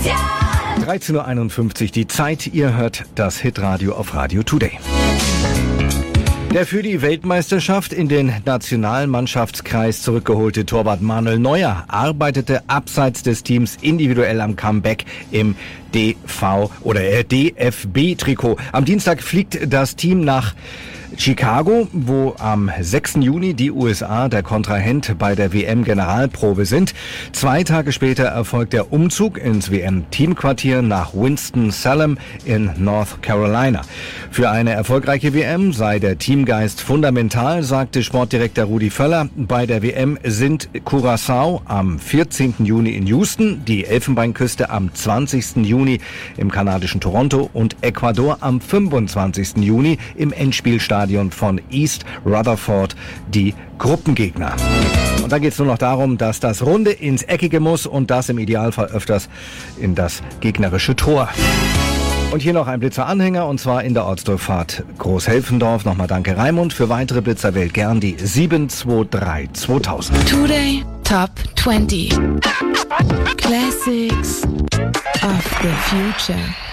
13.51 Uhr die Zeit. Ihr hört das Hitradio auf Radio Today. Der für die Weltmeisterschaft in den Nationalmannschaftskreis zurückgeholte Torwart Manuel Neuer arbeitete abseits des Teams individuell am Comeback im DFB-Trikot. Am Dienstag fliegt das Team nach Chicago, wo am 6. Juni die USA der Kontrahent bei der WM-Generalprobe sind. 2 Tage später erfolgt der Umzug ins WM-Teamquartier nach Winston-Salem in North Carolina. Für eine erfolgreiche WM sei der Teamgeist fundamental, sagte Sportdirektor Rudi Völler. Bei der WM sind Curaçao am 14. Juni in Houston, die Elfenbeinküste am 20. Juni im kanadischen Toronto und Ecuador am 25. Juni im Endspielstadion von East Rutherford die Gruppengegner. Und da geht es nur noch darum, dass das Runde ins Eckige muss und das im Idealfall öfters in das gegnerische Tor. Und hier noch ein Blitzer-Anhänger, und zwar in der Ortsdurchfahrt Großhelfendorf. Nochmal danke Raimund. Für weitere Blitzer wählt gern die 723-2000. Today Top 20 Classics of the Future.